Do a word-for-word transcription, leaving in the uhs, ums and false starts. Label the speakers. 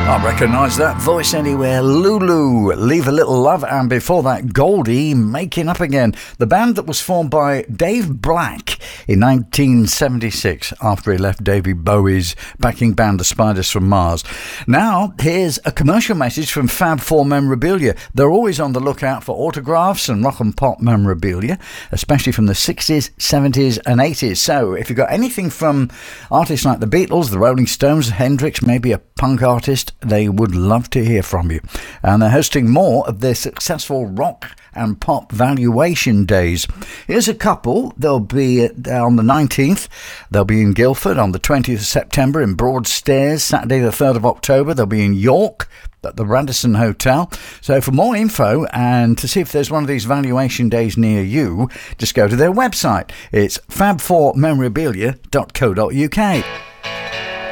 Speaker 1: I recognise that voice anywhere. Lulu, Leave a Little Love, and before that, Goldie, Making Up Again. The band that was formed by Dave Black in nineteen seventy-six after he left David Bowie's backing band, The Spiders from Mars. Now, here's a commercial message from Fab Four Memorabilia. They're always on the lookout for autographs and rock and pop memorabilia, especially from the sixties, seventies and eighties. So, if you've got anything from artists like the Beatles, the Rolling Stones, Hendrix, maybe a punk artist, they would love to hear from you. And they're hosting more of their successful rock and pop valuation days. Here's a couple. They'll be on the nineteenth. They'll be in Guildford on the twentieth of September, in Broadstairs Saturday the third of October. They'll be in York at the Radisson Hotel. So for more info and to see if there's one of these valuation days near you, just go to their website. It's fab four memorabilia dot co dot uk.